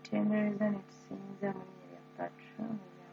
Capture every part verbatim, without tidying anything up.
tutendereza ne tusinza mu linnya lya Patro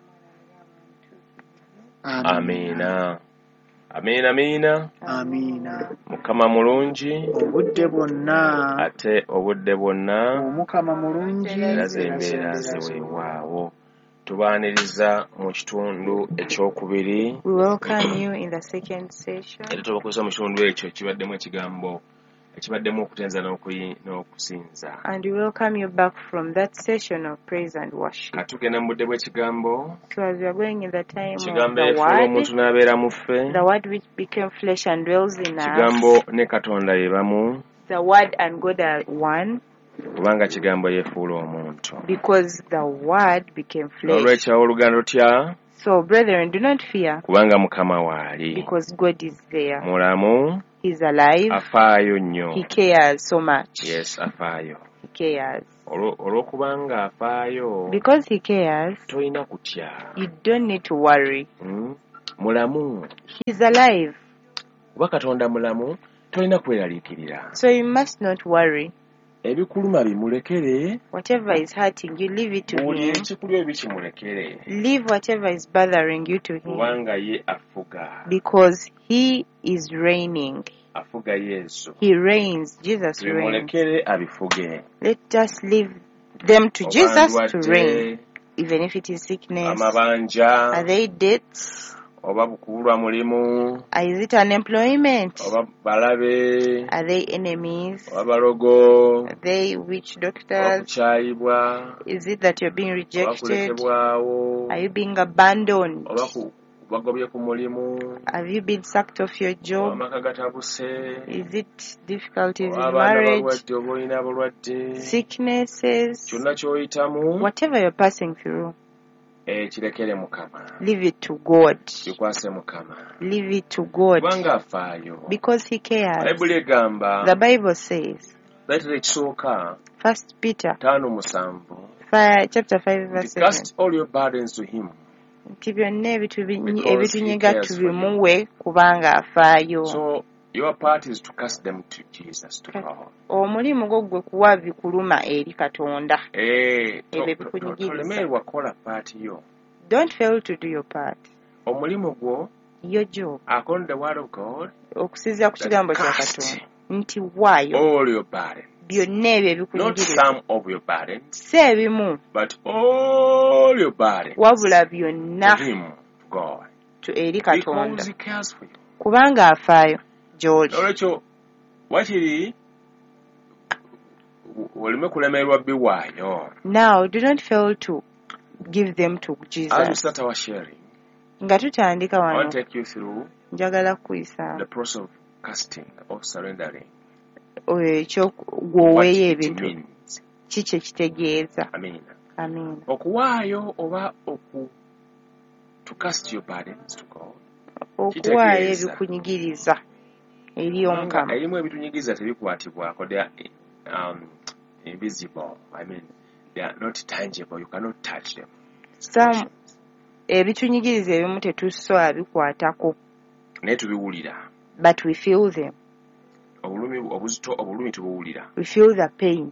Amina. Amina amina. Amina. Mukama mulungi. Obudde bwonna. Ate obudde bwonna. Omukama mulungi. Eraze embeera ziweewaawo. Tubaaniriza mu kitundu ekyokubiri. We welcome you in the second session. Era tubakozesa mu kitundu ekyo kibaddemu ekigambo ekibaddemu okutenza n'okusinza. And we welcome you back from that session of praise and worship. Katugenda mu budde bw'ekigambo. So as we are going in the time of Kigambo the efuula word, omuntu n'abeera mu ffe. the word which became flesh and dwells in us. Kigambo ne Katonda ye bamu. The word and God are one. Kubanga kigambo yefuula omuntu. Because the word became flesh. Olw'ekyo oluganda lutya. So brethren, do not fear. Kubanga Mukama waali. Because God is there. Mulamu. He's alive. Afaayo nnyo. He cares so much. Yes, afaayo. He cares. Olw'okubanga afaayo. Because he cares. Tolina kutya. You don't need to worry. Hmm? Mulamu. He's alive. Kuba Katonda mulamu, tolina kweraliikirira. So you must not worry. Ebikuluma bimulekere. Whatever is hurting you, leave it to Buli him. ekikulya ebikimulekere. Leave whatever is bothering you to him. Kubanga ye afuga. Because he is reigning. Afuga Yesu. He reigns. Jesus reigns. Bimulekere abifuge. Let us leave them to Jesus to reign. Even if it is sickness. Amabanja. Are they debts? Oba bukubulwa mulimu. Is it unemployment? Oba balabe. Are they enemies? Oba balogo. Are they witch doctors? Okukyayibwa. Is it that you're being rejected? Oba Are you being abandoned? Oba bagobye ku mulimu. Have you been sacked off your job? Amaka gatabuse. Is it difficulties in Abaana marriage? balwadde oba olina bulwadde. Sicknesses? Kyonna ky'oyitamu. Whatever you're passing through. Eh, kirekere Mukama. Leave it to God. Kikwase Mukama. Leave it to God. Kubanga afaayo. Because he cares. Bayibuli egamba. The Bible says. Letera ekisooka. First Peter. Taano musanvu. Chapter five verse seven. Cast all your burdens to him. Nti byonna ebitunyiga tubimuwe kubanga afaayo. So your part is to cast them to Jesus, to God. Omulimu gwo gwe kuwa bikuluma eri Katonda. Eh, ebyo bikunyigiriza. tolemererwa kukola part yo. Don't fail to do your part. Omulimu gwo. Your job. According to the word of God. Okusinziira ku kigambo kya Katonda. Nti waayo. All your burdens. Byonna ebyo Not ebikunyigiriza. some of your burdens. Si ebimu. But all your burdens. Wabula byonna. To him, God. To eri Katonda. Because he cares for you. Kubanga afaayo. George. Olwekyo wakiri oleme kulemererwa biwaayo. Now do not fail to give them to Jesus. As we start our sharing, nga tutandika wano, I want to take you through njagala kuyisa the process of casting or surrendering. Ekyo gwoweeyo ebintu kiki ekitegeeza. Amina. Amina. Okuwaayo oba oku to cast your burdens to God. Okuwaayo ebikunyigiriza eri Omukama. Erimu ebitunyigiriza tebikwatibwako. They are um, invisible. I mean, they are not tangible. You cannot touch them. Some ebitunyigiriza ebimu tetusobola bikwatako. Naye tubiwulira. But we feel them. Obulumi obuzito obulumi tubuwulira. We feel the pain.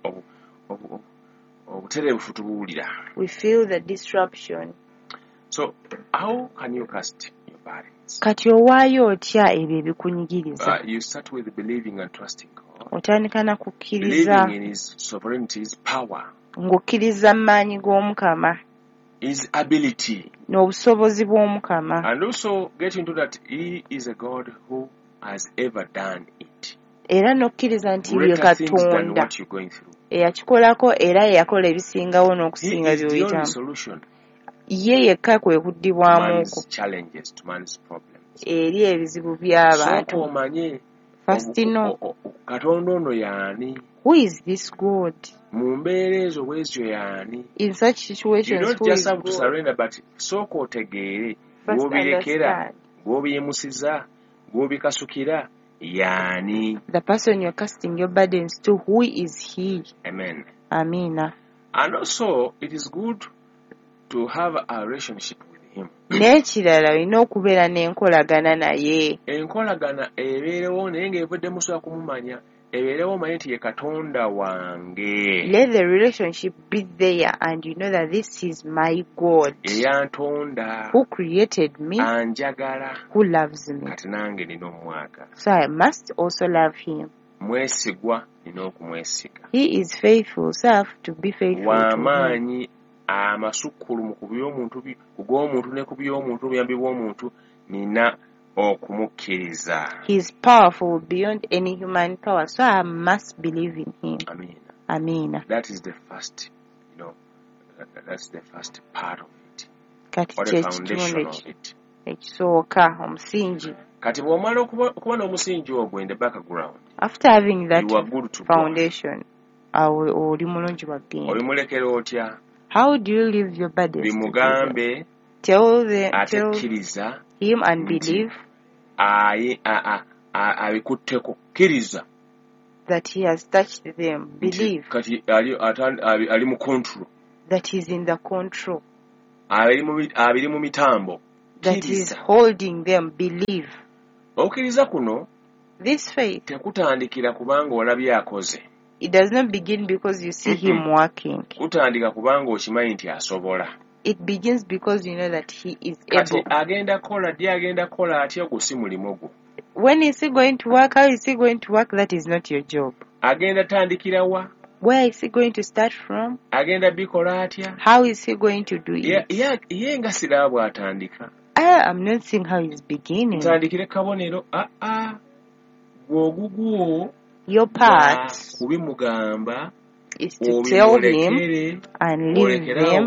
Obutereevu tubuwulira. We feel the disruption. So how can you cast your burdens? Kati owaayo otya ebyo ebikunyigiriza? Uh, you start with believing and trusting God. Otandika na kukkiriza. Believing in his sovereignty, his power. Ng'okkiriza maanyi g'Omukama. His ability. N'obusobozi bw'Omukama. And also get into that he is a God who has ever done it. Era n'okkiriza nti ye Katonda eyakikolako era yakola ebisingawo n'okusinga by'oyitamu. Ye yekka kwe kuddibwamuko eri ebizibu by'abantu. First know, Katonda ono y'ani? Who is this God? Mu mbeera ezo bwezityo y'ani? In such situations, you don't who just is have God? to surrender, but sooka otegeere gw'obirekera, gw'obiyimusiza, gw'obikasukira y'ani? The person you're casting your burdens to, who is he? Amen. Amina. And also, it is good to have a relationship with him. N'ekirala olina okubeera n'enkolagana naye. Enkolagana ebeerewo naye ng'evudde musobola kumumanya ebeerewo omanyi nti ye Katonda wange. Let the relationship be there and you know that this is my God. Eyantonda. Who created me. Anjagala. Who loves me. Kati nange nina omwaga. So I must also love him. Mwesigwa nina okumwesiga. He is faithful, so I have to be faithful Wamaanyi, to him. Amasukulu mu kubi omuntu bi kug'omuntu ne kubi omuntu buyambi bw'omuntu nina okumukkiriza. He is powerful beyond any human power, so I must believe in him. Amen. Amen. That is the first, you know, that, that's the first part of it. Kati or the foundation of it. Ekisooka omusingi. Kati bw'omala okuba n'omusingi ogwo in the background. After having that you are good to foundation, oli mulungi wagenda. Olimulekera otya? How do you leave your burdens? Bimugambe. Tell the tell him and believe. Aye, a a abikutteko kkiriza. That he has touched them. Believe. Kati ali ali mu control. That he is in the control. Ali mu abiri mu mitambo. That he is holding them. Believe. Okkiriza kuno. This faith. Tekutandikira kubanga olabye akoze. It does not begin because you see him working. Kutandika kubanga okimanyi nti asobola. It begins because you know that he is Kati able. Agenda kola di agenda kola atya gusi mulimo gwo. When is he going to work? How is he going to work? That is not your job. Agenda tandikira wa? Where is he going to start from? Agenda bikola atya? How is he going to do it? Yeah, yeah, ye nga sirabwa atandika. I am not seeing how he's beginning. Tandikire kabonero ah ah. Gwogugwo. Your part kubimugamba is to tell him and leave him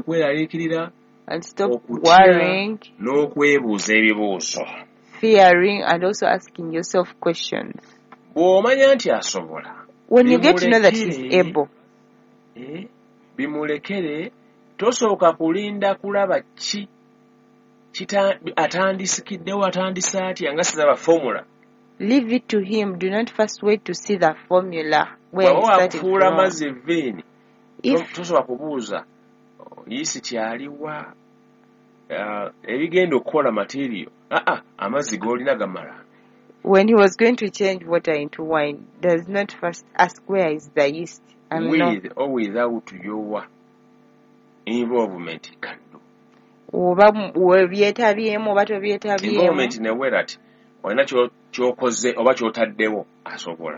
and stop worrying, n'okwebuuza ebibuuzo, fearing, and also asking yourself questions. Bw'omanya nti asobola, when you get to know that he's able, eh, bimulekere, tosooka kulinda kulaba ki atandisikiddewo atandisa atya nga siraba formula. Leave it to him. Do not first wait to see the formula where he's starting from. If tosobola kubuuza yiisi kyaliwa ebigenda okukola material ah amazzi g'olina gamala. When he was going to change water into wine, does not first ask where is the yeast. And with no. or without your involvement can do. Involvement in a way that or not your chokoze or what your tadeo asobola.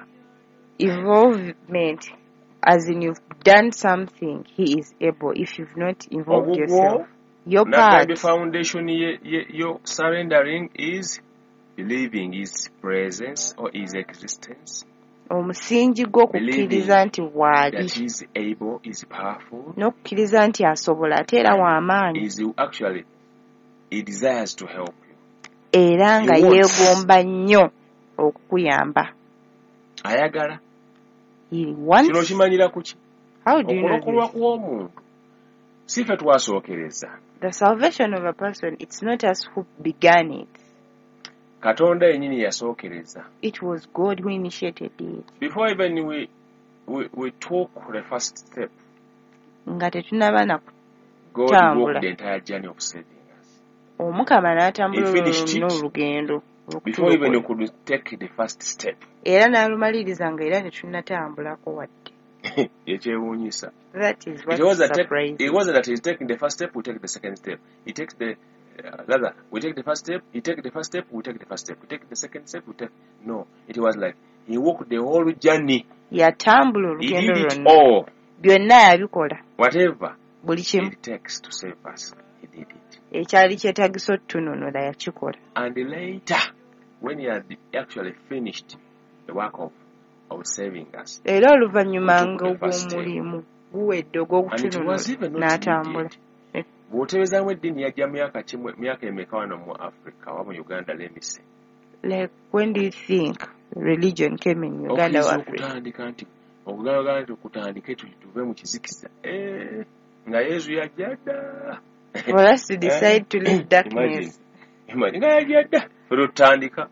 Involvement as in you've done something, he is able. If you've not involved Ogugo, yourself, your part. The foundation you're surrendering is believing his presence or his existence. Omusingi gw'okukkiriza nti waali. That he is able, is powerful. N'okukkiriza nti asobola ate era w'amaanyi. Is actually he desires to help you. Era nga yeegomba nnyo okukuyamba. Ayagala. He wants. Kino kimanyira kuki? How do you know okulokolwa kw'omuntu si ffe twasookereza. The salvation of a person, it's not us who began it. Katonda yennyini yasookereza. It was God who initiated it. Before even we we, we took the first step. Nga tetunaba na God walked the entire journey of saving us. Omukama n'atambula n'olugendo. Before even you could take the first step. Era n'alumaliriza nga era tetunnatambulako wadde. Ekyewuunyisa. That is what it was surprising. It wasn't that he's taking the first step, we take the second step. He takes the uh, rather, we take the first step, he take the first step, we take the first step. We take the second step, we take no. It was like he walked the whole journey. Yatambula olugendo lwonna. He did it all. Byonna yabikola. Whatever buli kimu it takes to save us, he did it. Ekyali kyetaagisa otutunuulira yakikola. And later, when he had actually finished the work of of saving us. Era oluvannyuma ng'ogw'omulimu guwedde ogw'okutununula n'atambula. Bw'otebezaamu eddiini yajja myaka kimu myaka emeka wano mu Africa wa mu Uganda lemise. Like when do you think religion came in Uganda or Africa? Okutandika nti okugamba nti okutandika tuve mu kizikiza. Eh nga Yesu yajja dda. For us to decide to leave darkness. Imagine nga yajja dda. Olutandika.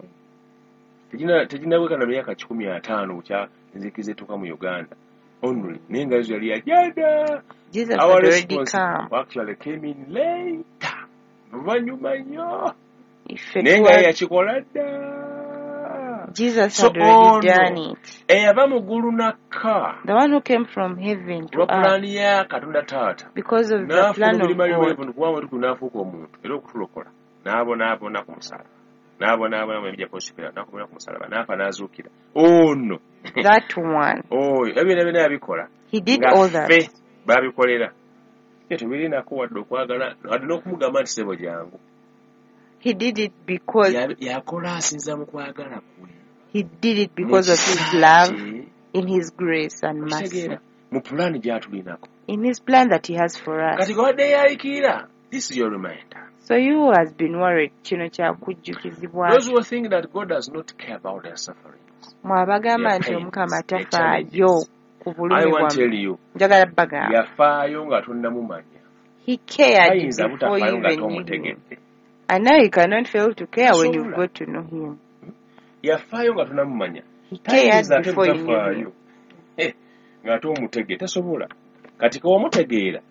Tejina tejina weka na myaka kikumi ataano ukya nzikize tuka mu Uganda. Only nenga Yesu yali yajja. Jesus had already come. Actually came in later. Luvanyuma nnyo. Nenga yakikola dda. Jesus so had already done it. Eyava mu ggulu n'akka. The one who came from heaven to earth. earth. Katonda Taata. Because of the plan of God. N'afuuka omuntu era okutulokola. N'abonaabona ku musalaba. N'abonaabona mu ebijja posipera. N'akomera ku musalaba. N'afa n'azuukira. Oh no. That one. Oh, ebyo ebyo yabikola. He did all that. Ffe baabikolera. Tetubirinako wadde okwagala wadde n'okumugamba nti sebo jangu. He did it because yakola asinza mu kwagala kwe. He did it because of his love, in his grace and mercy. Mu plan gy'atulinako. In his plan that he has for us. Kati wadde yayikira. This is your reminder. So you who has been worried, kino kyakujjukizibwa. Those who think that God does not care about their sufferings. Mwabagamba nti Omukama tafaayo ku bulumi bwammwe. I want to tell you. Njagala bagamba. Yafaayo nga tonnamumanya. He cared before you even knew him. And now he cannot fail to care when you've got to know him. Yafaayo nga tonnamumanya. He cared before you knew him. Eh, nga tomutegedde tasobola. Kati k'omutegeera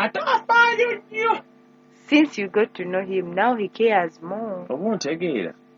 atafaayo nnyo. Since you got to know him, now he cares more. Oba ontegeera.